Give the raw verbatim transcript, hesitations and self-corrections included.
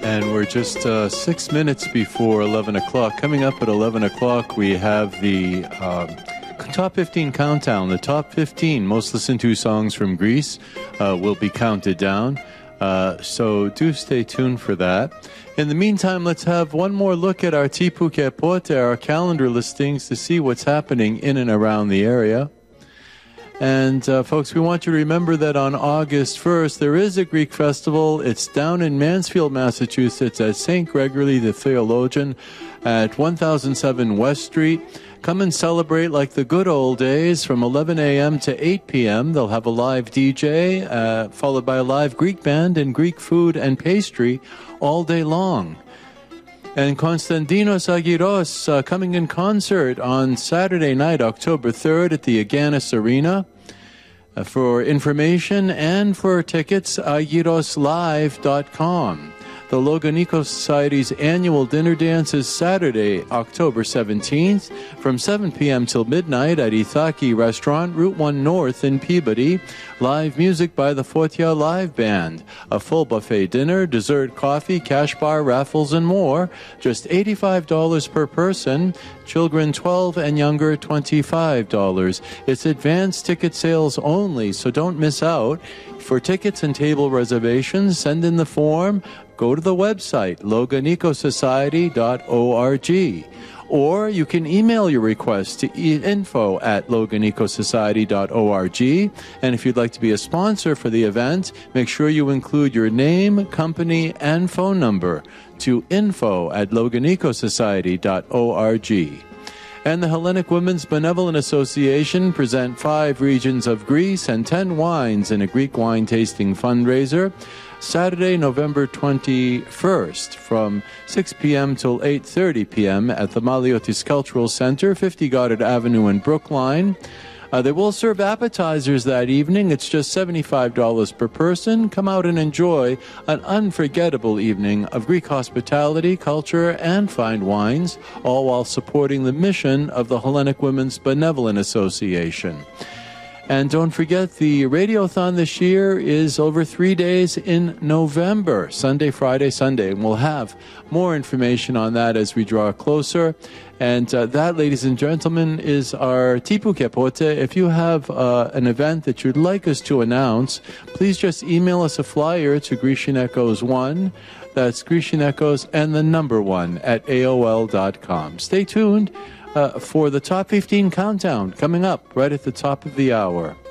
And we're just uh, six minutes before eleven o'clock. Coming up at eleven o'clock, we have the uh, Top fifteen Countdown. The top fifteen most listened to songs from Greece uh, will be counted down. Uh, so do stay tuned for that. In the meantime, let's have one more look at our Tipu Kepote, our calendar listings, to see what's happening in and around the area. And uh, folks, we want you to remember that on August first, there is a Greek festival. It's down in Mansfield, Massachusetts at Saint Gregory the Theologian at one thousand seven West Street. Come and celebrate like the good old days from eleven a.m. to eight p.m. They'll have a live D J, uh, followed by a live Greek band and Greek food and pastry all day long. And Konstantinos Agiros uh, coming in concert on Saturday night, October third at the Aganis Arena. Uh, for information and for tickets, agiros live dot com. The Logonikos Society's annual dinner dance is Saturday, October seventeenth from seven p.m. till midnight at Ithaki Restaurant, Route one North in Peabody. Live music by the Fotia Live Band. A full buffet dinner, dessert, coffee, cash bar, raffles, and more. Just eighty-five dollars per person. Children twelve and younger, twenty-five dollars. It's advanced ticket sales only, so don't miss out. For tickets and table reservations, send in the form. Go to the website, logonikos society dot org. Or you can email your request to info at logonikos society dot org. And if you'd like to be a sponsor for the event, make sure you include your name, company, and phone number to info at logonikos society dot org. And the Hellenic Women's Benevolent Association present five regions of Greece and ten wines in a Greek wine tasting fundraiser. Saturday, November twenty-first from six p.m. till eight thirty p.m. at the Maliotis Cultural Center, fifty Goddard Avenue in Brookline. Uh, they will serve appetizers that evening. It's just seventy-five dollars per person. Come out and enjoy an unforgettable evening of Greek hospitality, culture, and fine wines, all while supporting the mission of the Hellenic Women's Benevolent Association. And don't forget, the Radiothon this year is over three days in November, Sunday, Friday, Sunday. And we'll have more information on that as we draw closer. And uh, that, ladies and gentlemen, is our Tipu Kepote. If you have uh, an event that you'd like us to announce, please just email us a flyer to Grecian Echoes one. That's Grecian Echoes and the number one at A O L dot com. Stay tuned Uh, for the Top fifteen Countdown coming up right at the top of the hour.